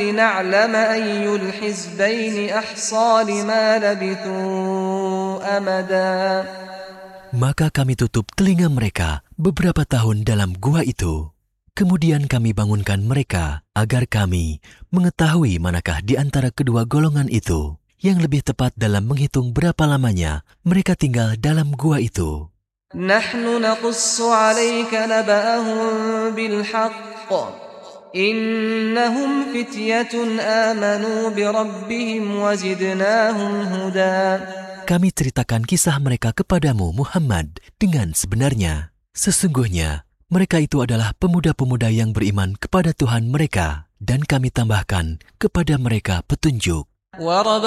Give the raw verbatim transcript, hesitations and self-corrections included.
لنعلم أي الحزبين أحصى لما لبثوا أمدا. Maka kami tutup telinga mereka beberapa tahun dalam gua itu. Kemudian kami bangunkan mereka agar kami mengetahui manakah di antara kedua golongan itu yang lebih tepat dalam menghitung berapa lamanya mereka tinggal dalam gua itu. Nahnu naqussu 'alaika naba'ahum bil haqq. Innahum fityatun amanu bi rabbihim wa zidnahum huda. Kami ceritakan kisah mereka kepadamu, Muhammad, dengan sebenarnya. Sesungguhnya, mereka itu adalah pemuda-pemuda yang beriman kepada Tuhan mereka, dan kami tambahkan kepada mereka petunjuk.